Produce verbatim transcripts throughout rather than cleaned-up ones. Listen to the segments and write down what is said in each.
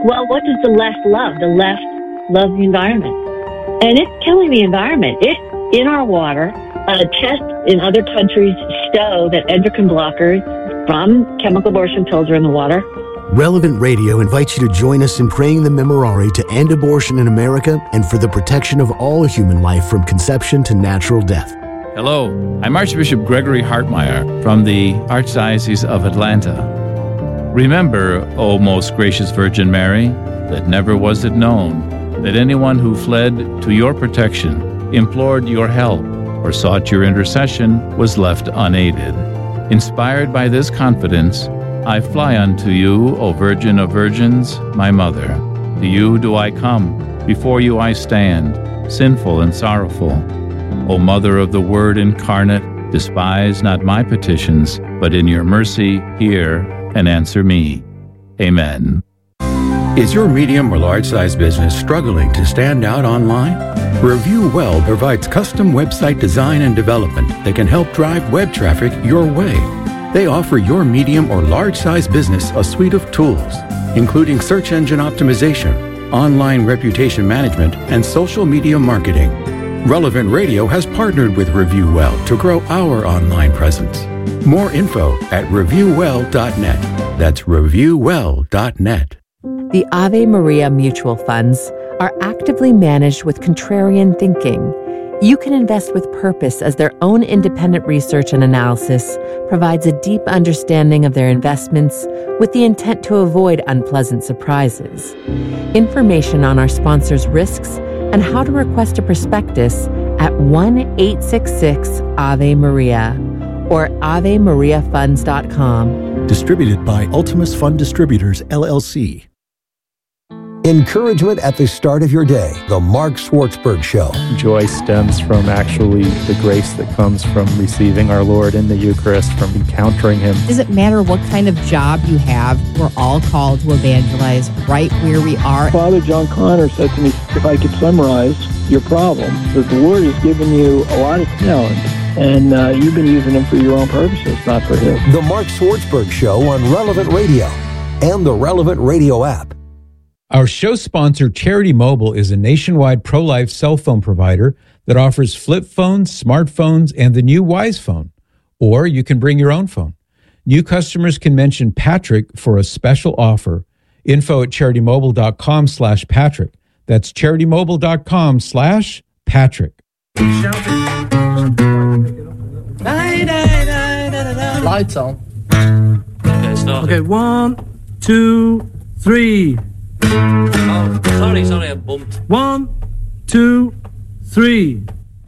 Well, what does the left love? The left loves the environment. And it's killing the environment. It's in our water. Uh, tests in other countries show that endocrine blockers from chemical abortion pills are in the water. Relevant Radio invites you to join us in praying the Memorare to end abortion in America and for the protection of all human life from conception to natural death. Hello, I'm Archbishop Gregory Hartmeyer from the Archdiocese of Atlanta. Remember, O most gracious Virgin Mary, that never was it known that anyone who fled to your protection, implored your help, or sought your intercession was left unaided. Inspired by this confidence, I fly unto you, O Virgin of Virgins, my Mother. To you do I come, before you I stand, sinful and sorrowful. O Mother of the Word incarnate, despise not my petitions, but in your mercy hear and answer me. Amen. Is your medium or large-size business struggling to stand out online? Review Well provides custom website design and development that can help drive web traffic your way. They offer your medium or large-size business a suite of tools, including search engine optimization, online reputation management, and social media marketing. Relevant Radio has partnered with Review Well to grow our online presence. More info at review well dot net. That's review well dot net. The Ave Maria mutual funds are actively managed with contrarian thinking. You can invest with purpose as their own independent research and analysis provides a deep understanding of their investments with the intent to avoid unpleasant surprises. Information on our sponsors' risks and how to request a prospectus at one eight six six Ave Maria or ave maria funds dot com. Distributed by Ultimus Fund Distributors, L L C. Encouragement at the start of your day. The Mark Schwartzberg Show. Joy stems from actually the grace that comes from receiving our Lord in the Eucharist, from encountering Him. Does it matter what kind of job you have? We're all called to evangelize right where we are. Father John Connor said to me, if I could summarize your problem, that the Lord has given you a lot of talent, and uh, you've been using them for your own purposes, not for His. The Mark Schwartzberg Show on Relevant Radio and the Relevant Radio app. Our show sponsor, Charity Mobile, is a nationwide pro-life cell phone provider that offers flip phones, smartphones, and the new Wise Phone. Or you can bring your own phone. New customers can mention Patrick for a special offer. Info at charitymobile.com slash Patrick. That's charitymobile.com slash Patrick. Lights on. Okay, start. Okay, one, two, three. Oh, sorry, sorry, I bumped. One, two, three.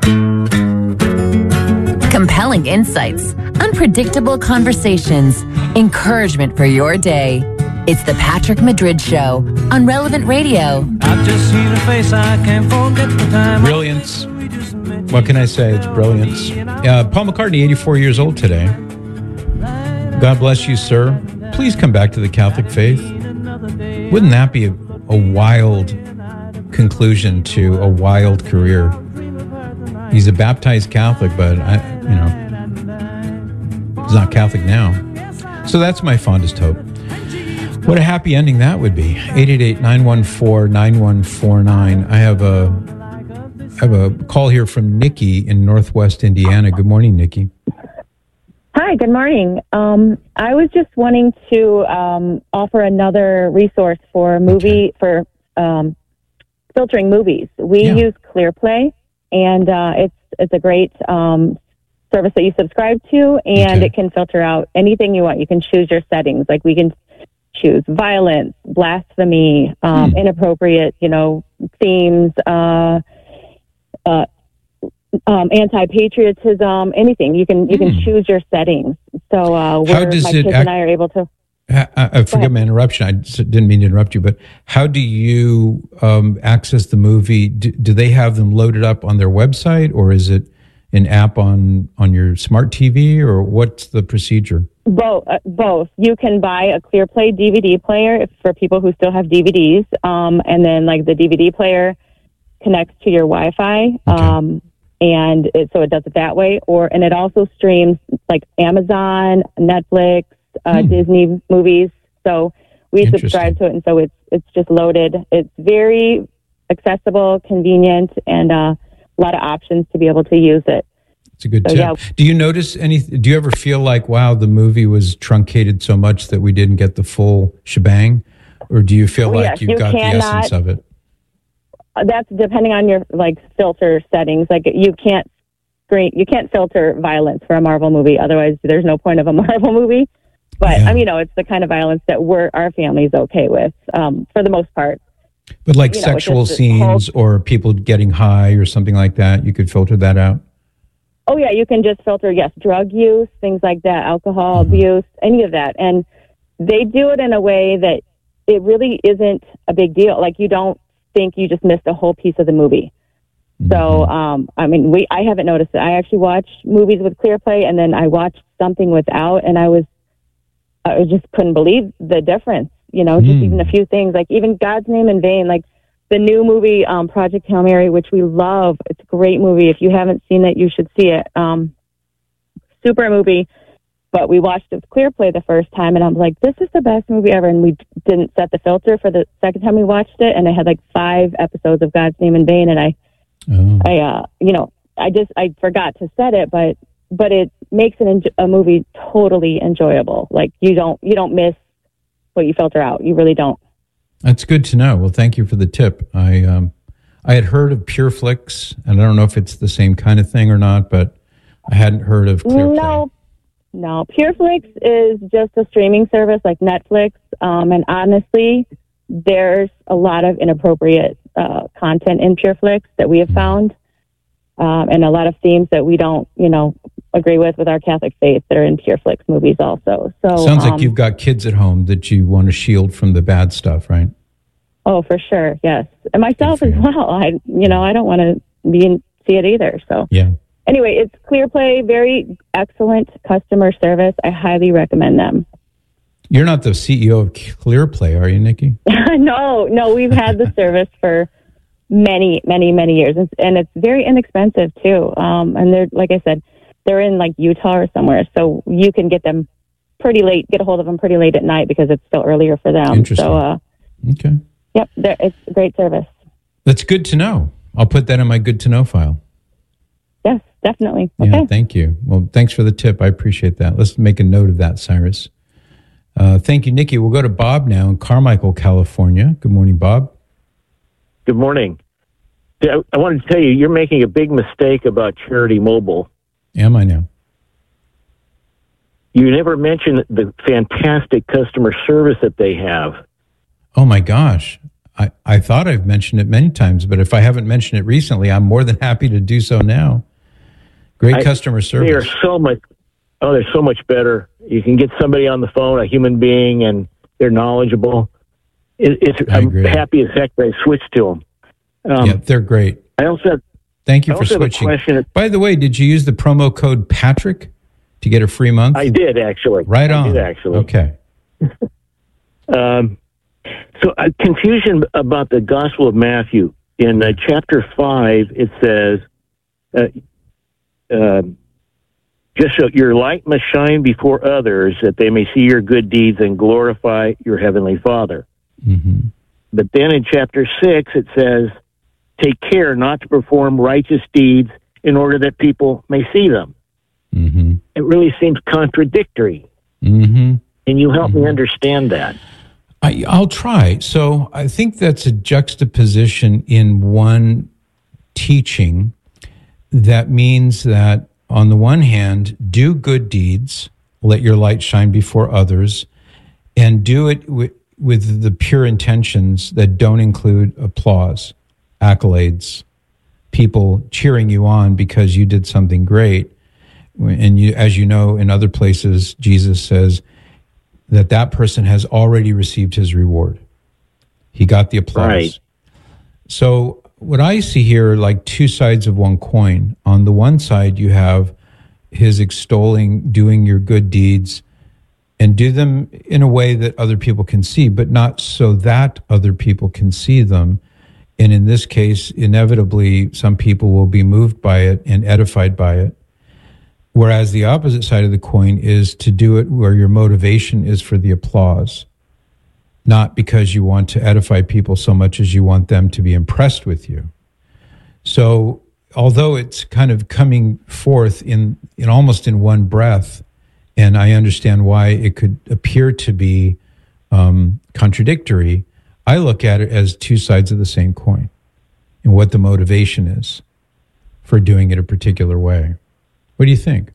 Compelling insights, unpredictable conversations, encouragement for your day. It's the Patrick Madrid Show on Relevant Radio. I've just seen a face I can't forget the time. Brilliance. What can I say? It's brilliance. Uh, Paul McCartney, eighty-four years old today. God bless you, sir. Please come back to the Catholic faith. Wouldn't that be a, a wild conclusion to a wild career? He's a baptized Catholic, but I, you know, he's not Catholic now. So that's my fondest hope. What a happy ending that would be. eight eight eight, nine one four, nine one four nine. I have a I have a call here from Nikki in Northwest Indiana. Good morning, Nikki. Hi, good morning. Um, I was just wanting to um, offer another resource for movie okay. for um, filtering movies. We yeah. use ClearPlay, and uh, it's it's a great um, service that you subscribe to, and okay. it can filter out anything you want. You can choose your settings, like we can choose violence, blasphemy, um, hmm. inappropriate, you know, themes, uh, uh, um, anti-patriotism, anything. You can you hmm. can choose your settings. So uh, we're, my kids ac- and I are able to. I, I forgive my interruption. I didn't mean to interrupt you, but how do you um, access the movie? Do, do they have them loaded up on their website, or is it an app on, on your smart T V, or what's the procedure? Both. Uh, both. You can buy a ClearPlay D V D player for people who still have D V Ds, um, and then like the D V D player connects to your Wi-Fi, okay. um, and it, so it does it that way. Or and it also streams like Amazon, Netflix. Uh, hmm. Disney movies. So we subscribe to it, and so it's it's just loaded. It's very accessible, convenient, and uh, a lot of options to be able to use it. It's a good so, tip. Yeah. Do you notice any? Do you ever feel like, wow, the movie was truncated so much that we didn't get the full shebang, or do you feel well, like yes, you've you got cannot, the essence of it? That's depending on your like filter settings. Like you can't screen, you can't filter violence for a Marvel movie. Otherwise, there's no point of a Marvel movie. But Yeah. I mean, you know, it's the kind of violence that we're our family's okay with, um, for the most part. But like You know, it's sexual just this scenes or people getting high or something like that, you could filter that out. Oh yeah, you can just filter yes, drug use, things like that, alcohol Mm-hmm. abuse, any of that, and they do it in a way that it really isn't a big deal. Like you don't think you just missed a whole piece of the movie. Mm-hmm. So, um, I mean, we I haven't noticed it. I actually watch movies with ClearPlay, and then I watched something without, and I was I just couldn't believe the difference. You know, just Mm. even a few things, like even God's Name in Vain, like the new movie um, Project Hail Mary, which we love. It's a great movie. If you haven't seen it, you should see it. Um, super movie. But we watched it with ClearPlay the first time, and I'm like, this is the best movie ever. And we didn't set the filter for the second time we watched it, and I had like five episodes of God's Name in Vain, and I, Oh. I, uh, you know, I just I forgot to set it, but but it makes an enj- a movie totally enjoyable. Like you don't you don't miss what you filter out. You really don't. That's good to know. Well, thank you for the tip. I um, I had heard of PureFlix, and I don't know if it's the same kind of thing or not, but I hadn't heard of ClearPlay. No, no. PureFlix is just a streaming service like Netflix, um, and honestly, there's a lot of inappropriate uh, content in PureFlix that we have found, um, and a lot of themes that we don't, you know, agree with with our Catholic faith that are in PureFlix movies also. So Sounds um, like you've got kids at home that you want to shield from the bad stuff, right? Oh, for sure, yes, and myself as well. I, you know, I don't want to be in, see it either. So Yeah. anyway, it's ClearPlay, very excellent customer service. I highly recommend them. You're not the C E O of ClearPlay, are you, Nikki? no, no, we've had the service for many, many, many years, and, and it's very inexpensive too. Um, and they're, like I said, they're in like Utah or somewhere, so you can get them pretty late, get a hold of them pretty late at night because it's still earlier for them. Interesting. So, uh, Okay. yep, they're- it's a great service. That's good to know. I'll put that in my good to know file. Yes, definitely. Yeah, Okay. thank you. Well, thanks for the tip. I appreciate that. Let's make a note of that, Cyrus. Uh, thank you, Nikki. We'll go to Bob now in Carmichael, California. Good morning, Bob. Good morning. Yeah, I wanted to tell you, you're making a big mistake about Charity Mobile. Am I now? You never mentioned the fantastic customer service that they have. Oh, my gosh. I, I thought I've mentioned it many times, but if I haven't mentioned it recently, I'm more than happy to do so now. Great I- customer service. They are so much, oh, they're so much better. You can get somebody on the phone, a human being, and they're knowledgeable. It, it's, I I'm agree. happy as heck that I switched to them. Um, yeah, they're great. I also have, Thank you I for also have a switching. question. By the way, did you use the promo code Patrick to get a free month? I did, actually. Right I on. did, actually. Okay. Um, so, uh, confusion about the Gospel of Matthew. In uh, chapter five, it says, uh, uh, just so your light must shine before others that they may see your good deeds and glorify your heavenly Father. Mm-hmm. But then in chapter six, it says, take care not to perform righteous deeds in order that people may see them. Mm-hmm. It really seems contradictory. Mm-hmm. Can you help Mm-hmm. me understand that? I, I'll try. So I think that's a juxtaposition in one teaching that means that on the one hand, do good deeds, let your light shine before others, and do it with, with the pure intentions that don't include applause, accolades, people cheering you on because you did something great. And you, as you know, in other places, Jesus says that that person has already received his reward. He got the applause. Right. So what I see here are like two sides of one coin. On the one side, you have his extolling, doing your good deeds, and do them in a way that other people can see, but not so that other people can see them. And in this case, inevitably, some people will be moved by it and edified by it. Whereas the opposite side of the coin is to do it where your motivation is for the applause. not because you want to edify people so much as you want them to be impressed with you. So although it's kind of coming forth in, in almost in one breath, and I understand why it could appear to be um, contradictory, I look at it as two sides of the same coin and what the motivation is for doing it a particular way. What do you think?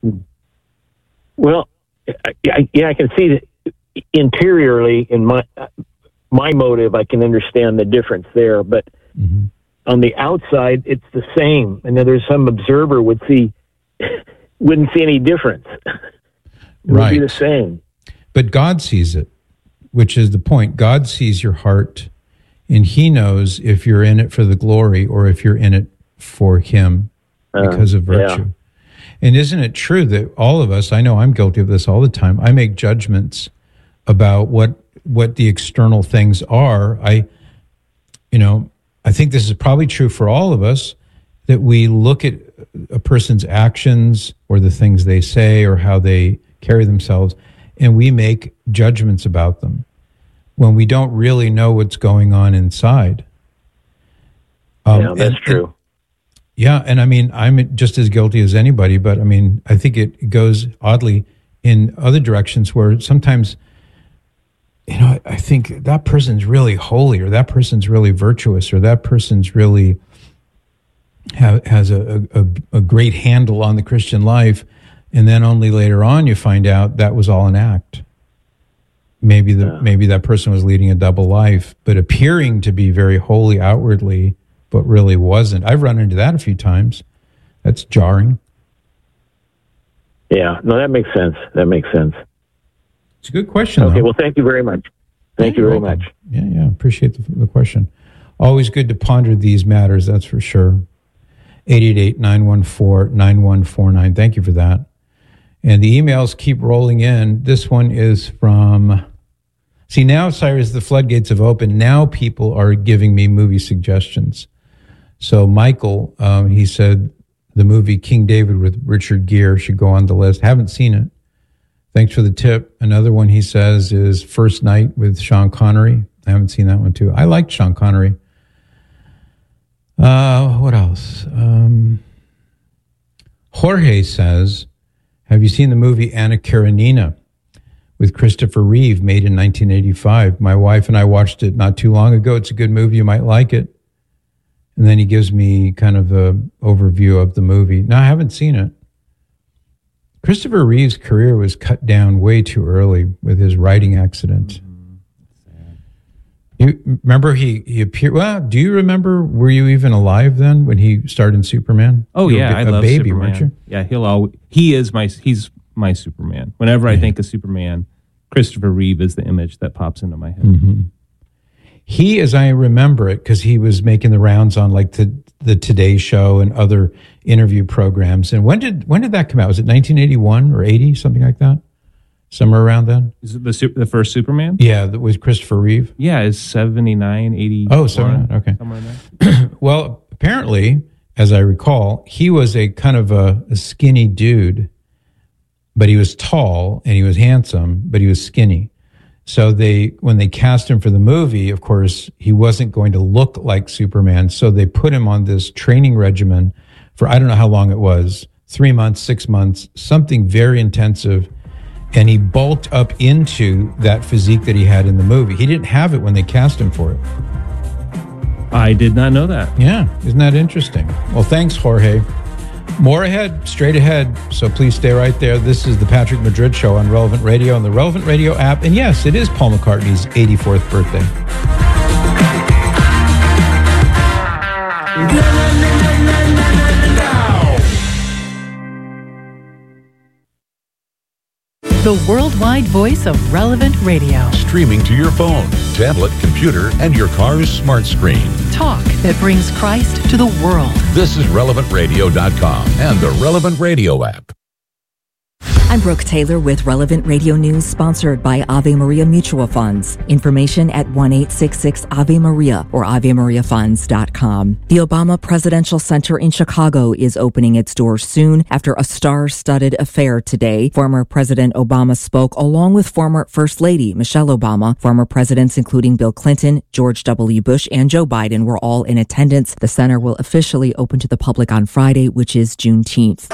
Well, I, yeah, I can see that interiorly in my my motive. I can understand the difference there, but mm-hmm. on the outside, it's the same. And then there's some observer would see wouldn't see any difference. It right. would be the same. But God sees it, which is the point. God sees your heart, and He knows if you're in it for the glory or if you're in it for Him because uh, of virtue. Yeah. And isn't it true that all of us, I know I'm guilty of this all the time, I make judgments about what what the external things are. I, you know, I think this is probably true for all of us, that we look at a person's actions or the things they say or how they carry themselves, and we make judgments about them when we don't really know what's going on inside. Um, yeah, that's and, true. And, yeah, and I mean, I'm just as guilty as anybody, but I mean, I think it goes oddly in other directions where sometimes, you know, I think that person's really holy, or that person's really virtuous, or that person's really ha- has a, a, a great handle on the Christian life, and then only later on you find out that was all an act. Maybe the yeah. maybe that person was leading a double life, but appearing to be very holy outwardly, but really wasn't. I've run into that a few times. That's jarring. Yeah, no, that makes sense. That makes sense. It's a good question. Okay, though. well, thank you very much. Thank yeah, you very welcome. much. Yeah, yeah, appreciate the, the question. Always good to ponder these matters, that's for sure. eight eight eight, nine one four, nine one four nine. Thank you for that. And the emails keep rolling in. This one is from... See, now, Cyrus, the floodgates have opened. Now people are giving me movie suggestions. So Michael, um, he said the movie King David with Richard Gere should go on the list. Haven't seen it. Thanks for the tip. Another one he says is First Night with Sean Connery. I haven't seen that one too. I liked Sean Connery. Uh, what else? Um, Jorge says, have you seen the movie Anna Karenina with Christopher Reeve, made in nineteen eighty-five? My wife and I watched it not too long ago. It's a good movie. You might like it. And then he gives me kind of an overview of the movie. No, I haven't seen it. Christopher Reeve's career was cut down way too early with his writing accident. Mm-hmm. You remember he, he appeared, well, do you remember, were you even alive then when he starred in Superman? Oh, you yeah, were a, I a love baby, Superman. Weren't you? Yeah, he'll always, he is my, he's my Superman. Whenever I yeah. think of Superman, Christopher Reeve is the image that pops into my head. Mm-hmm. He, as I remember it, because he was making the rounds on like the, the Today Show and other interview programs. And when did when did that come out? Was it nineteen eighty-one or eighty, something like that? Somewhere around then? Is it the, the first Superman? Yeah, that was Christopher Reeve. Yeah, it's seventy-nine, eighty. Oh, seventy-nine, okay. Somewhere in there. Well, apparently, as I recall, he was a kind of a, a skinny dude, but he was tall and he was handsome, but he was skinny. So they, when they cast him for the movie, of course, he wasn't going to look like Superman. So they put him on this training regimen for, I don't know how long it was, three months, six months, something very intensive. And he bulked up into that physique that he had in the movie. He didn't have it when they cast him for it. I did not know that. Yeah. Isn't that interesting? Well, thanks, Jorge. More ahead, straight ahead, so please stay right there. This is the Patrick Madrid Show on Relevant Radio and the Relevant Radio app. And yes, it is Paul McCartney's eighty-fourth birthday. The worldwide voice of Relevant Radio. Streaming to your phone, tablet, computer, and your car's smart screen. Talk that brings Christ to the world. This is relevant radio dot com and the Relevant Radio app. I'm Brooke Taylor with Relevant Radio News, sponsored by Ave Maria Mutual Funds. Information at one eight six six Ave Maria or ave maria funds dot com. The Obama Presidential Center in Chicago is opening its doors soon after a star-studded affair today. Former President Obama spoke along with former First Lady Michelle Obama. Former presidents including Bill Clinton, George W. Bush, and Joe Biden were all in attendance. The center will officially open to the public on Friday, which is Juneteenth.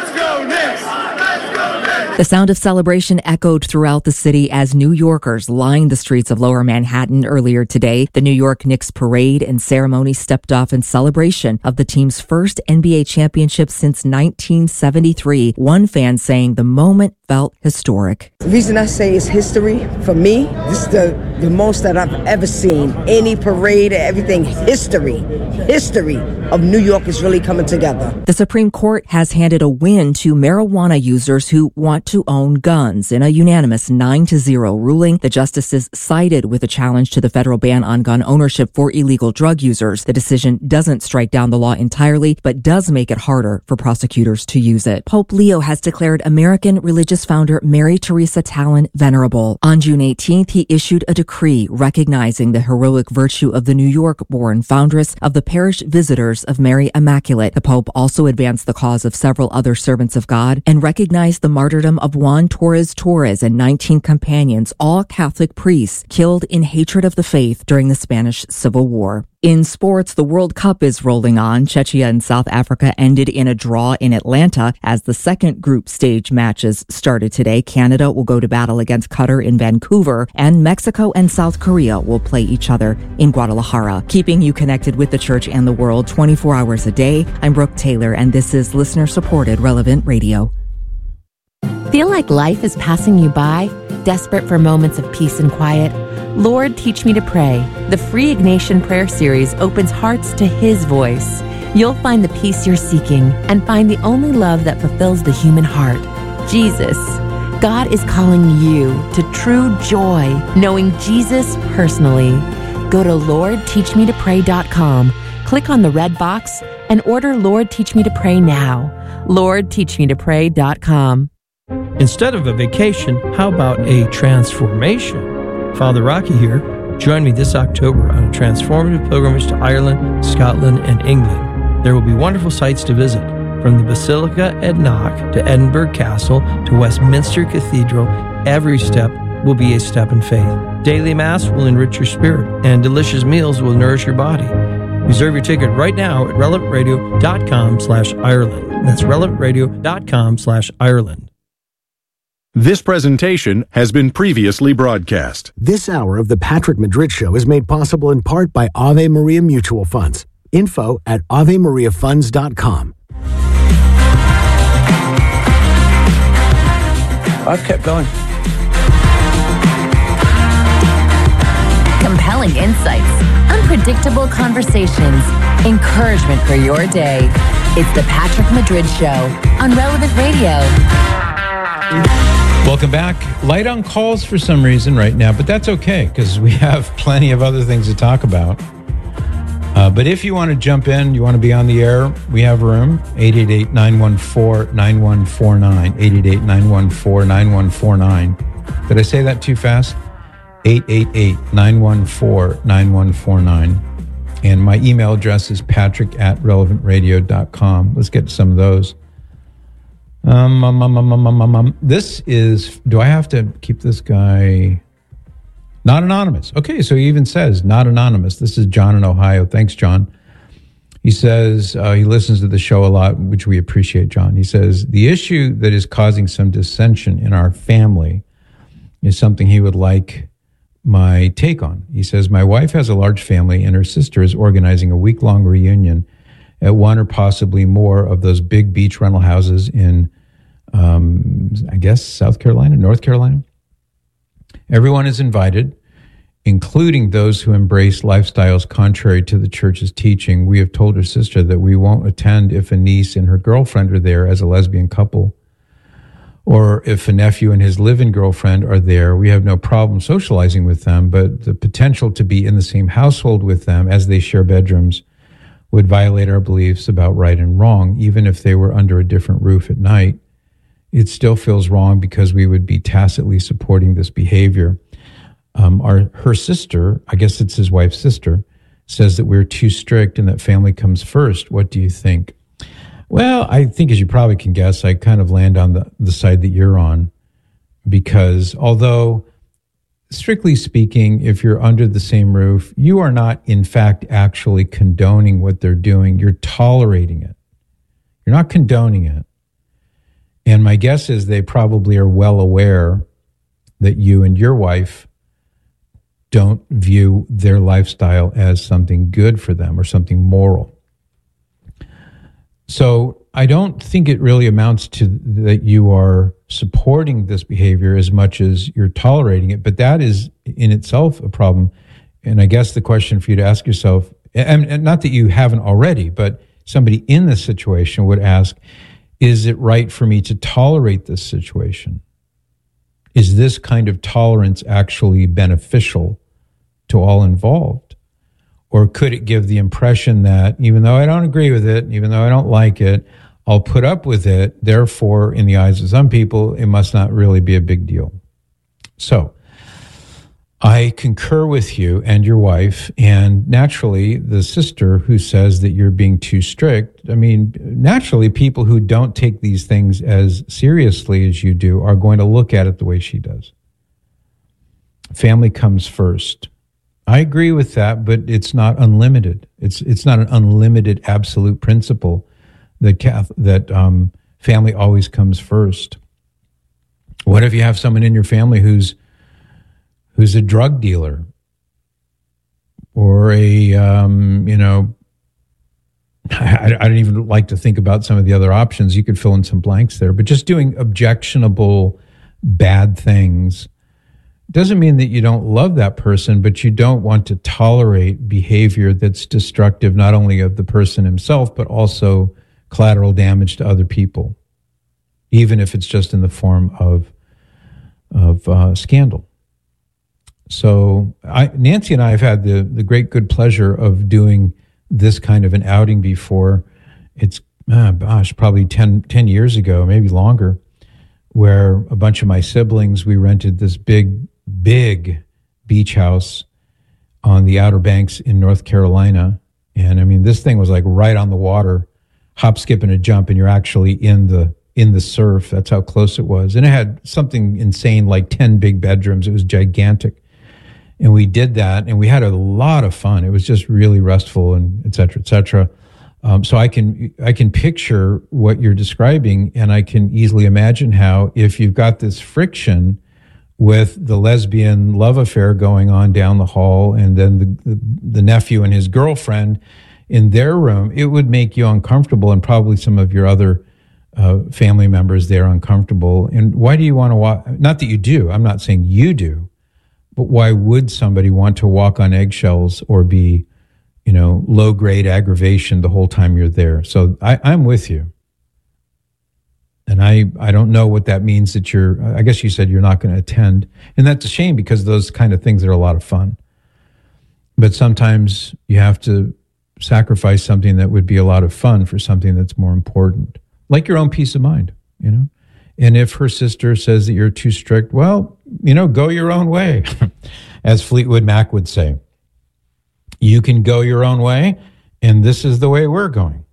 The sound of celebration echoed throughout the city as New Yorkers lined the streets of Lower Manhattan earlier today. The New York Knicks parade and ceremony stepped off in celebration of the team's first N B A championship since nineteen seventy-three. One fan saying the moment felt historic. The reason I say it's history, for me, this is the, the most that I've ever seen. Any parade, everything, history. History of New York is really coming together. The Supreme Court has handed a win to marijuana users who want to own guns. In a unanimous nine to zero ruling, the justices sided with a challenge to the federal ban on gun ownership for illegal drug users. The decision doesn't strike down the law entirely, but does make it harder for prosecutors to use it. Pope Leo has declared American religious founder Mary Teresa Tallon venerable. On June eighteenth, he issued a decree recognizing the heroic virtue of the New York-born foundress of the Parish Visitors of Mary Immaculate. The Pope also advanced the cause of several other servants of God and recognized the martyrdom of Juan Torres Torres and nineteen companions, all Catholic priests, killed in hatred of the faith during the Spanish Civil War. In sports, the World Cup is rolling on. Czechia and South Africa ended in a draw in Atlanta as the second group stage matches started today. Canada will go to battle against Qatar in Vancouver, and Mexico and South Korea will play each other in Guadalajara. Keeping you connected with the church and the world twenty-four hours a day, I'm Brooke Taylor, and this is listener-supported Relevant Radio. Feel like life is passing you by? Desperate for moments of peace and quiet? Lord, Teach Me to Pray. The free Ignatian Prayer Series opens hearts to His voice. You'll find the peace you're seeking and find the only love that fulfills the human heart, Jesus. God is calling you to true joy, knowing Jesus personally. Go to lord teach me to pray dot com, click on the red box, and order Lord Teach Me to Pray now. lord teach me to pray dot com. Instead of a vacation, how about a transformation? Father Rocky here. Join me this October on a transformative pilgrimage to Ireland, Scotland, and England. There will be wonderful sights to visit, from the Basilica at Knock to Edinburgh Castle to Westminster Cathedral. Every step will be a step in faith. Daily Mass will enrich your spirit, and delicious meals will nourish your body. Reserve your ticket right now at relevant radio dot com slash Ireland. That's relevant radio dot com slash Ireland. This presentation has been previously broadcast. This hour of the Patrick Madrid Show is made possible in part by Ave Maria Mutual Funds. Info at ave maria funds dot com. I've kept going. Compelling insights, unpredictable conversations, encouragement for your day. It's the Patrick Madrid Show on Relevant Radio. Welcome back. Light on calls for some reason right now, but that's okay because we have plenty of other things to talk about. Uh, but if you want to jump in, you want to be on the air, we have room. eight eight eight, nine one four, nine one four nine. eight eight eight, nine one four, nine one four nine. Did I say that too fast? eight eight eight, nine one four, nine one four nine. And my email address is patrick at relevant radio dot com. Let's get to some of those. Um, um, um, um, um, um, um, this is, do I have to keep this guy not anonymous? Okay, so he even says not anonymous. This is John in Ohio. Thanks, John. He says uh, he listens to the show a lot, which we appreciate, John. He says the issue that is causing some dissension in our family is something he would like my take on. He says, my wife has a large family and her sister is organizing a week-long reunion at one or possibly more of those big beach rental houses in, um, I guess, South Carolina, North Carolina. Everyone is invited, including those who embrace lifestyles contrary to the church's teaching. We have told her sister that we won't attend if a niece and her girlfriend are there as a lesbian couple, or if a nephew and his live-in girlfriend are there. We have no problem socializing with them, but the potential to be in the same household with them as they share bedrooms would violate our beliefs about right and wrong, even if they were under a different roof at night. it still feels wrong because we would be tacitly supporting this behavior. Um, our her sister, I guess it's his wife's sister, says that we're too strict and that family comes first. What do you think? Well, I think, as you probably can guess, I kind of land on the, the side that you're on, because although, strictly speaking, if you're under the same roof, you are not, in fact, actually condoning what they're doing. You're tolerating it. You're not condoning it. And my guess is they probably are well aware that you and your wife don't view their lifestyle as something good for them or something moral. So I don't think it really amounts to that you are supporting this behavior as much as you're tolerating it, but that is in itself a problem. And I guess the question for you to ask yourself, and not that you haven't already, but somebody in this situation would ask, is it right for me to tolerate this situation? Is this kind of tolerance actually beneficial to all involved? Or could it give the impression that even though I don't agree with it, even though I don't like it, I'll put up with it. Therefore, in the eyes of some people, it must not really be a big deal. So I concur with you and your wife, and naturally the sister who says that you're being too strict. I mean, naturally people who don't take these things as seriously as you do are going to look at it the way she does. Family comes first. I agree with that, but it's not unlimited. It's it's not an unlimited absolute principle that Catholic, that um, family always comes first. What if you have someone in your family who's who's a drug dealer or a um, you know? I, I don't even like to think about some of the other options. You could fill in some blanks there, but just doing objectionable, bad things doesn't mean that you don't love that person, but you don't want to tolerate behavior that's destructive, not only of the person himself, but also collateral damage to other people, even if it's just in the form of, of uh, scandal. So I, Nancy and I have had the, the great good pleasure of doing this kind of an outing before. It's, oh gosh, probably ten, ten years ago, maybe longer, where a bunch of my siblings, we rented this big big beach house on the Outer Banks in North Carolina. And I mean, this thing was like right on the water, hop, skip, and a jump, and you're actually in the in the surf. That's how close it was. And it had something insane, like ten big bedrooms. It was gigantic. And we did that, and we had a lot of fun. It was just really restful, and et cetera, et cetera. Um, so I can I can picture what you're describing, and I can easily imagine how if you've got this friction with the lesbian love affair going on down the hall, and then the, the, the nephew and his girlfriend in their room, it would make you uncomfortable, and probably some of your other uh, family members there uncomfortable. And why do you want to walk? Not that you do. I'm not saying you do, but why would somebody want to walk on eggshells or be, you know, low grade aggravation the whole time you're there? So I, I'm with you. And I, I don't know what that means that you're, I guess you said you're not going to attend. And that's a shame, because those kind of things are a lot of fun. But sometimes you have to sacrifice something that would be a lot of fun for something that's more important, like your own peace of mind, you know? And if her sister says that you're too strict, well, you know, go your own way, as Fleetwood Mac would say. You can go your own way, and this is the way we're going.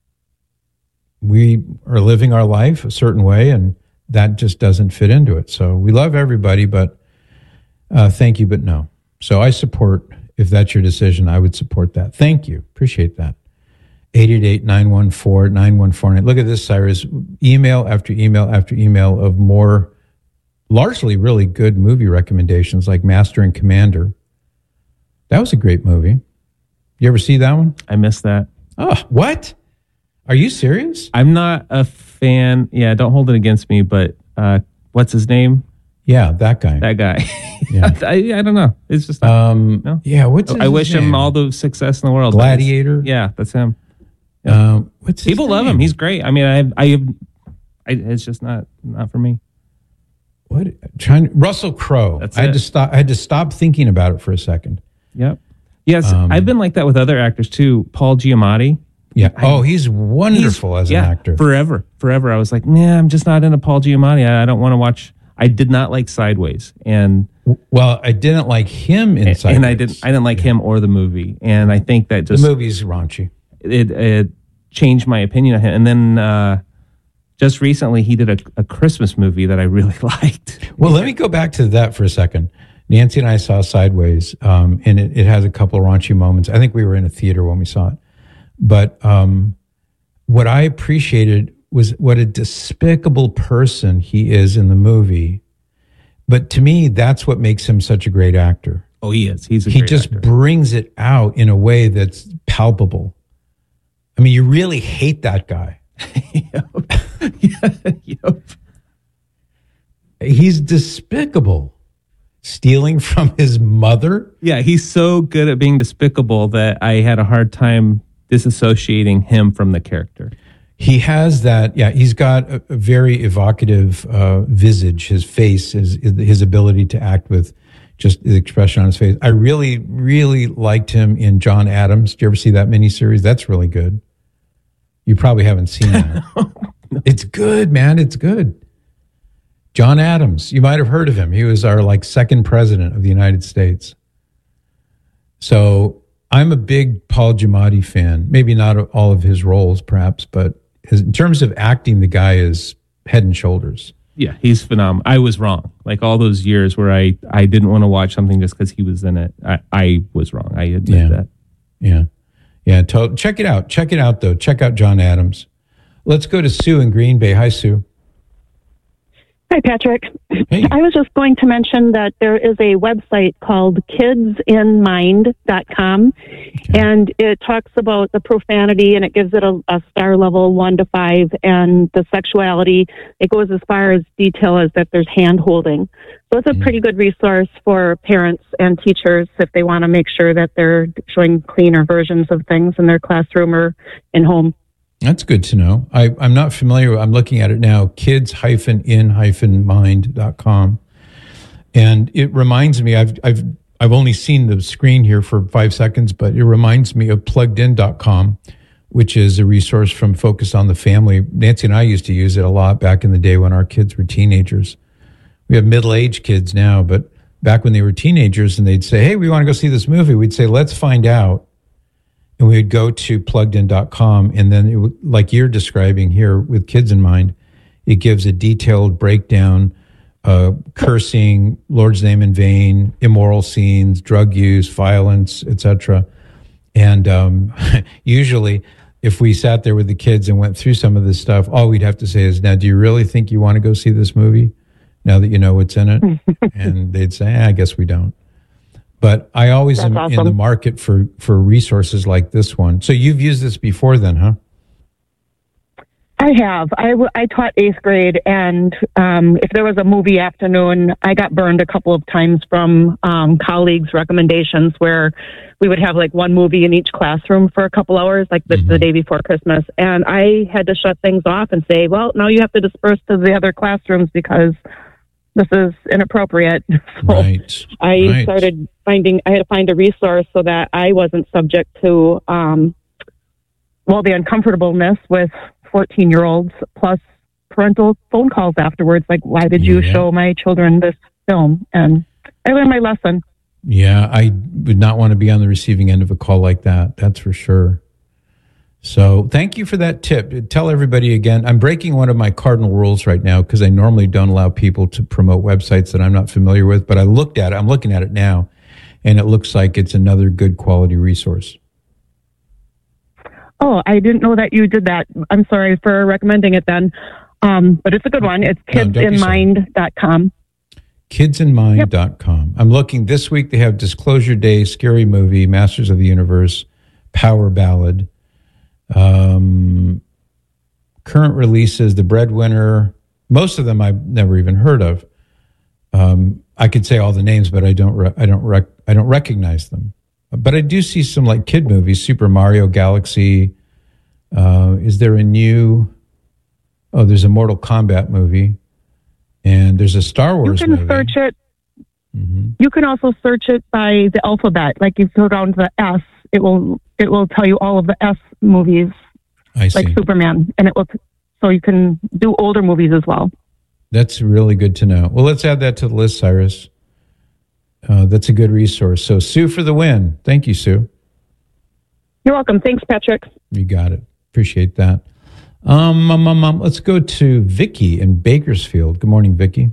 We are living our life a certain way, and that just doesn't fit into it. So we love everybody, but uh, thank you, but no. So I support, if that's your decision, I would support that. Thank you. Appreciate that. eight eight eight, nine one four, nine one four nine. Look at this, Cyrus. Email after email after email of more largely really good movie recommendations, like Master and Commander. That was a great movie. You ever see that one? I missed that. Oh, what? Are you serious? I'm not a fan. Yeah, don't hold it against me, but uh, what's his name? Yeah, that guy. That guy. Yeah. I, I don't know. It's just not, um, no. Yeah, what's his I wish name? him all the success in the world. Gladiator? Yeah, that's him. Yeah. Uh, what's his People love name? him. He's great. I mean, I, I, I, it's just not not for me. What? Trying Russell Crowe. That's I had it. to stop. I had to stop thinking about it for a second. Yep. Yes, Um, I've been like that with other actors too. Paul Giamatti. Yeah. Oh, he's wonderful he's, as yeah, an actor. Forever, forever. I was like, nah, I'm just not into Paul Giamatti. I, I don't want to watch. I did not like Sideways, and well, I didn't like him in Sideways, and I didn't. I didn't like yeah. him or the movie, and I think that just the movie's raunchy. It, it changed my opinion of him, and then uh, just recently he did a, a Christmas movie that I really liked. Well, let me go back to that for a second. Nancy and I saw Sideways, um, and it, it has a couple of raunchy moments. I think we were in a theater when we saw it. But um, what I appreciated was what a despicable person he is in the movie. But to me, that's what makes him such a great actor. Oh, he is. He's a he great just actor. brings it out in a way that's palpable. I mean, you really hate that guy. yep. yep. He's despicable. Stealing from his mother? Yeah, he's so good at being despicable that I had a hard time disassociating him from the character. He has that, yeah, he's got a, a very evocative uh, visage, his face, his, his ability to act with just the expression on his face. I really, really liked him in John Adams. Did you ever see that miniseries? That's really good. You probably haven't seen that. no. It's good, man. It's good. John Adams, you might have heard of him. He was our like second president of the United States. So I'm a big Paul Giamatti fan. Maybe not all of his roles, perhaps, but his, in terms of acting, the guy is head and shoulders. Yeah, he's phenomenal. I was wrong. Like all those years where I, I didn't want to watch something just because he was in it. I, I was wrong. I admit yeah. that. Yeah. Yeah. To, check it out. Check it out, though. Check out John Adams. Let's go to Sue in Green Bay. Hi, Sue. Hi, Patrick. Hey. I was just going to mention that there is a website called kids in mind dot com, okay. and it talks about the profanity, and it gives it a, a star level one to five, and the sexuality. It goes as far as detail as that there's hand holding. So it's a pretty good resource for parents and teachers if they want to make sure that they're showing cleaner versions of things in their classroom or in home. That's good to know. I, I'm not familiar. I'm looking at it now, kids in mind dot com. And it reminds me, I've, I've, I've only seen the screen here for five seconds, but it reminds me of plugged in dot com, which is a resource from Focus on the Family. Nancy and I used to use it a lot back in the day when our kids were teenagers. We have middle-aged kids now, but back when they were teenagers and they'd say, hey, we want to go see this movie, we'd say, let's find out. And we would go to plugged in dot com, and then, it would, like you're describing here with Kids in Mind, it gives a detailed breakdown, uh, cursing, Lord's name in vain, immoral scenes, drug use, violence, et cetera. And um, usually, if we sat there with the kids and went through some of this stuff, all we'd have to say is, now, do you really think you want to go see this movie now that you know what's in it? And they'd say, eh, I guess we don't. But I always That's am awesome. in the market for, for resources like this one. So you've used this before then, huh? I have. I, w- I taught eighth grade, and um, if there was a movie afternoon, I got burned a couple of times from um, colleagues' recommendations where we would have like one movie in each classroom for a couple hours, like the, mm-hmm. the day before Christmas. And I had to shut things off and say, well, now you have to disperse to the other classrooms because this is inappropriate. So right. I right. started finding, I had to find a resource so that I wasn't subject to, um, well, the uncomfortableness with fourteen-year-olds plus parental phone calls afterwards. Like, why did you yeah. show my children this film? And I learned my lesson. Yeah, I would not want to be on the receiving end of a call like that. That's for sure. So thank you for that tip. Tell everybody again, I'm breaking one of my cardinal rules right now because I normally don't allow people to promote websites that I'm not familiar with, but I looked at it, I'm looking at it now, and it looks like it's another good quality resource. Oh, I didn't know that you did that. I'm sorry for recommending it then. Um, but it's a good one. It's kids in mind dot com. kids in mind dot com. Yep. I'm looking this week. They have Disclosure Day, Scary Movie, Masters of the Universe, Power Ballad. Um, current releases, The Breadwinner. Most of them I've never even heard of. Um, I could say all the names, but I don't. Re- I don't. Rec- I don't recognize them. But I do see some like kid movies. Super Mario Galaxy. Uh, is there a new? Oh, there's a Mortal Kombat movie, and there's a Star Wars movie. You can movie. search it. Mm-hmm. You can also search it by the alphabet. Like you go down to the S, it will it will tell you all of the S movies I see. like Superman, and it will. So you can do older movies as well. That's really good to know. Well, let's add that to the list, Cyrus. Uh, that's a good resource. So Sue for the win. Thank you, Sue. You're welcome. Thanks, Patrick. You got it. Appreciate that. Um, um, um, um, let's go to Vicky in Bakersfield. Good morning, Vicky.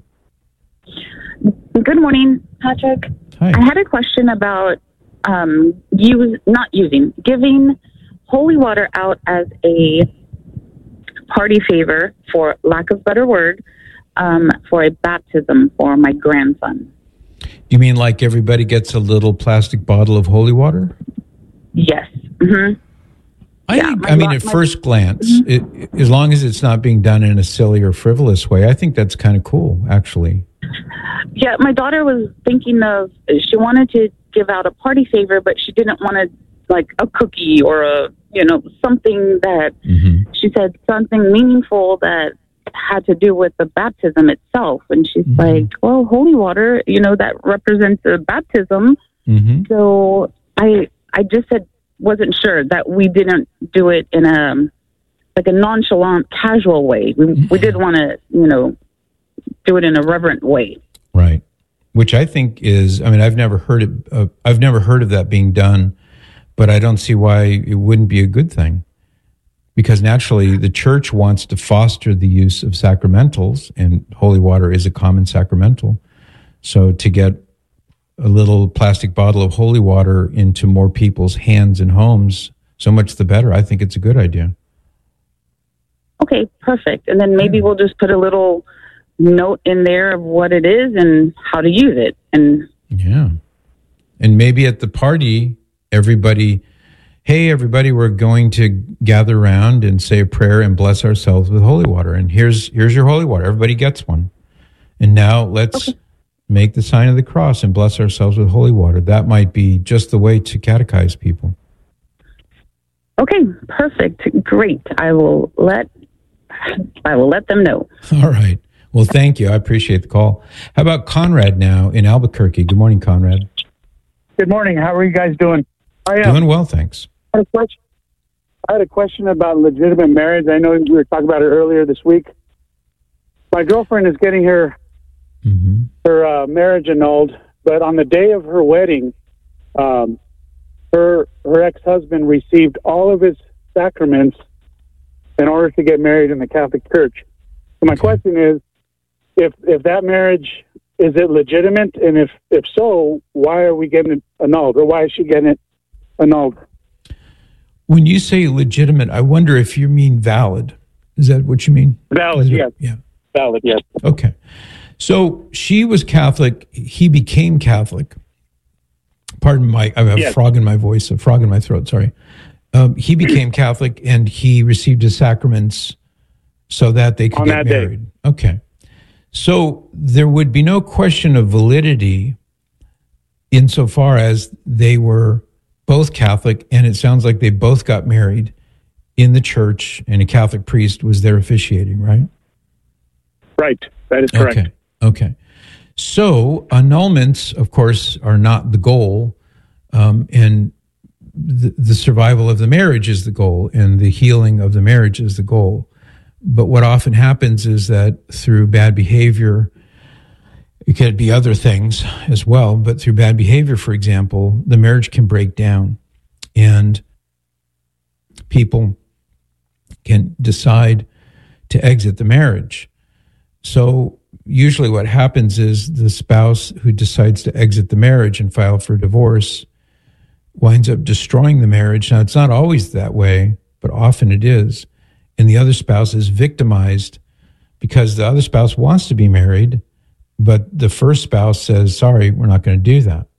Good morning, Patrick. Hi. I had a question about um, use not using giving holy water out as a party favor, for lack of better word, um, for a baptism for my grandson. You mean like everybody gets a little plastic bottle of holy water? Yes. Mm-hmm. I yeah, think, I mean, lo- at my, first glance, mm-hmm. it, as long as it's not being done in a silly or frivolous way, I think that's kind of cool, actually. Yeah, my daughter was thinking of, she wanted to give out a party favor, but she didn't want to, like, a cookie or a, you know, something that, mm-hmm. she said something meaningful that had to do with the baptism itself. And she's mm-hmm. like, well, holy water, you know, that represents a baptism. Mm-hmm. So I, I just said, wasn't sure that we didn't do it in a, like a nonchalant, casual way. We, mm-hmm. we did want to, you know, do it in a reverent way. Right. Which I think is, I mean, I've never heard it, uh, I've never heard of that being done, but I don't see why it wouldn't be a good thing. Because naturally, the church wants to foster the use of sacramentals, and holy water is a common sacramental. So to get a little plastic bottle of holy water into more people's hands and homes, so much the better. I think it's a good idea. Okay, perfect. And then maybe yeah. we'll just put a little note in there of what it is and how to use it. And yeah. And maybe at the party, everybody, hey, everybody, we're going to gather around and say a prayer and bless ourselves with holy water. And here's here's your holy water. Everybody gets one. And now let's okay. make the sign of the cross and bless ourselves with holy water. That might be just the way to catechize people. Okay, perfect. Great. I will let I will let them know. All right. Well, thank you. I appreciate the call. How about Conrad now in Albuquerque? Good morning, Conrad. Good morning. How are you guys doing? I, uh, doing well, thanks. I had, a question, I had a question about legitimate marriage. I know we were talking about it earlier this week. My girlfriend is getting her mm-hmm. her uh, marriage annulled, but on the day of her wedding, um, her her ex-husband received all of his sacraments in order to get married in the Catholic Church. So my okay. question is, if if that marriage, is it legitimate? And if, if so, why are we getting it annulled? Or why is she getting it annulled? When you say legitimate, I wonder if you mean valid. Is that what you mean? Valid, it, yes. Yeah. Valid, yes. Okay. So she was Catholic. He became Catholic. Pardon my, I have a yes. frog in my voice, a frog in my throat, sorry. Um, he became Catholic and he received his sacraments so that they could On get married. Day. Okay. So there would be no question of validity insofar as they were both Catholic, and it sounds like they both got married in the church, and a Catholic priest was there officiating, right? Right. That is correct. Okay. Okay. So annulments, of course, are not the goal, um, and the, the survival of the marriage is the goal, and the healing of the marriage is the goal. But what often happens is that through bad behavior, it could be other things as well, but through bad behavior, for example, the marriage can break down and people can decide to exit the marriage. So usually what happens is the spouse who decides to exit the marriage and file for divorce winds up destroying the marriage. Now, it's not always that way, but often it is. And the other spouse is victimized because the other spouse wants to be married, but the first spouse says, sorry, we're not going to do that.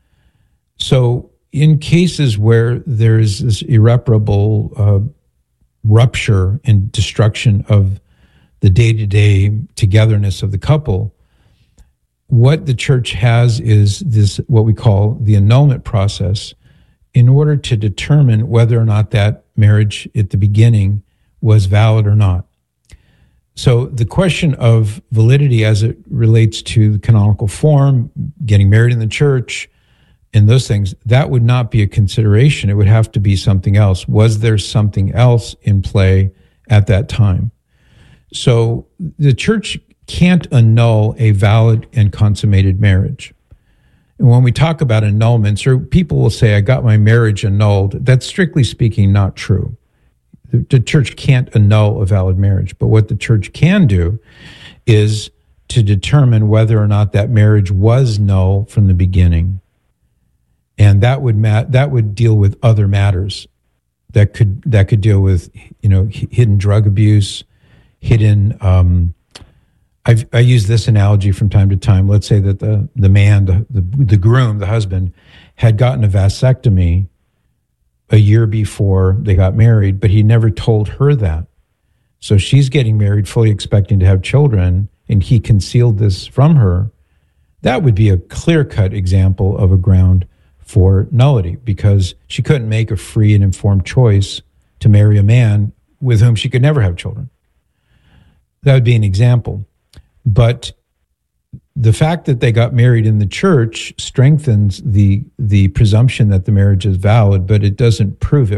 So in cases where there's this irreparable uh, rupture and destruction of the day-to-day togetherness of the couple, what the church has is this, what we call the annulment process, in order to determine whether or not that marriage at the beginning was valid or not. So the question of validity as it relates to the canonical form, getting married in the church, and those things, that would not be a consideration. It would have to be something else. Was there something else in play at that time? So the church can't annul a valid and consummated marriage. And when we talk about annulments, or people will say, I got my marriage annulled, that's strictly speaking not true. The, the church can't annul a valid marriage. But what the church can do is to determine whether or not that marriage was null from the beginning. And that would ma- that would deal with other matters that could that could deal with, you know, hidden drug abuse, hidden. Um, I've, I use this analogy from time to time. Let's say that the the man, the, the the groom, the husband, had gotten a vasectomy a year before they got married, but he never told her that. So she's getting married, fully expecting to have children, and he concealed this from her. That would be a clear-cut example of a ground for nullity, because she couldn't make a free and informed choice to marry a man with whom she could never have children. That would be an example. But the fact that they got married in the church strengthens the the presumption that the marriage is valid, but it doesn't prove it.